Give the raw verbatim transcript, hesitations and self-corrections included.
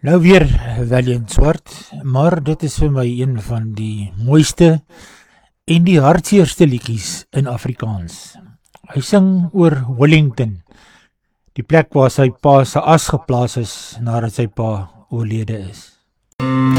Nou weer Valiant Swart, maar dit is vir my een van die mooiste en die hartseerste liedjies in Afrikaans. Hy sing oor Wellington, die plek waar sy pa se as geplaas is nadat sy pa oorlede is.